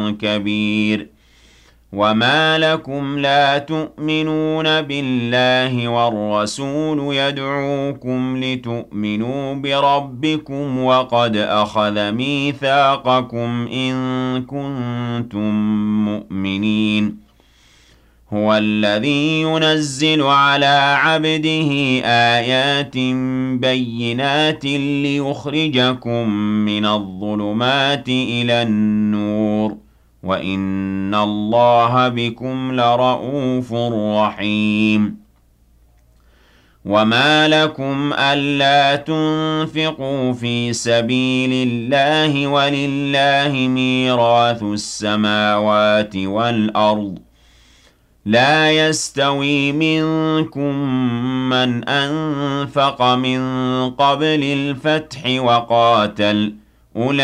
كبير وما لكم لا تؤمنون بالله والرسول يدعوكم لتؤمنوا بربكم وقد أخذ ميثاقكم إن كنتم مؤمنين هو الذي ينزل على عبده آيات بينات ليخرجكم من الظلمات إلى النور وَإِنَّ اللَّهَ بِكُمْ لَرَءُوفٌ رَحِيمٌ وَمَا لَكُمْ أَلَّا تُنفِقُوا فِي سَبِيلِ اللَّهِ وَلِلَّهِ مِيرَاثُ السَّمَاوَاتِ وَالْأَرْضِ لَا يَسْتَوِي مِنكُم مَّنْ أَنفَقَ مِن قَبْلِ الْفَتْحِ وَقَاتَلَ